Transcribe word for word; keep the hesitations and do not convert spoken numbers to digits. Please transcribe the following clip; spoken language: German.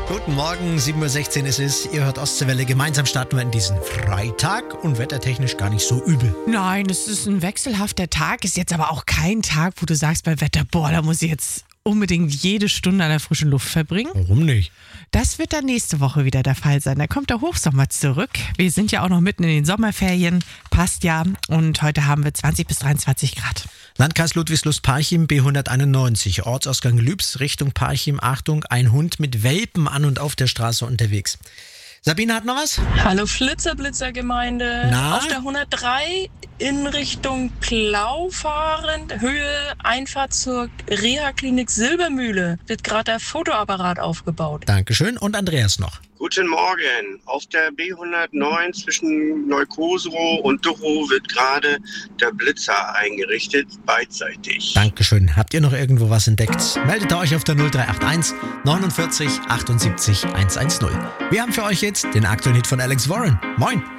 Guten Morgen, sieben Uhr sechzehn ist es. Ihr hört Ostseewelle. Gemeinsam starten wir in diesen Freitag und wettertechnisch gar nicht so übel. Nein, es ist ein wechselhafter Tag. Ist jetzt aber auch kein Tag, wo du sagst bei Wetter, boah, da muss ich jetzt unbedingt jede Stunde an der frischen Luft verbringen. Warum nicht? Das wird dann nächste Woche wieder der Fall sein. Da kommt der Hochsommer zurück. Wir sind ja auch noch mitten in den Sommerferien. Passt ja. Und heute haben wir zwanzig bis dreiundzwanzig Grad. Landkreis Ludwigslust-Parchim, B hunderteinundneunzig. Ortsausgang Lübs, Richtung Parchim. Achtung, ein Hund mit Welpen an und auf der Straße unterwegs. Sabine hat noch was? Hallo Flitzer-Blitzer-Gemeinde. Na? Auf der hundertdrei in Richtung Plau fahrend, Höhe Einfahrt zur Reha-Klinik Silbermühle, wird gerade der Fotoapparat aufgebaut. Dankeschön. Und Andreas noch. Guten Morgen. Auf der B hundertneun zwischen Neukosrow und Duchow wird gerade der Blitzer eingerichtet, beidseitig. Dankeschön. Habt ihr noch irgendwo was entdeckt? Meldet euch auf der null drei acht eins neunundvierzig achtundsiebzig hundertzehn. Wir haben für euch jetzt den aktuellen Hit von Alex Warren. Moin.